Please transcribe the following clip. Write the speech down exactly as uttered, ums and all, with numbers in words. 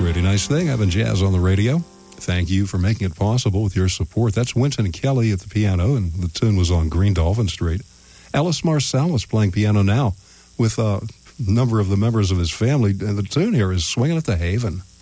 Really nice thing having jazz on the radio. Thank you for making it possible with your support. That's Wynton Kelly at the piano, and the tune was on Green Dolphin Street. Ellis Marsalis playing piano now with a number of the members of his family, and the tune here is Swinging at the Haven.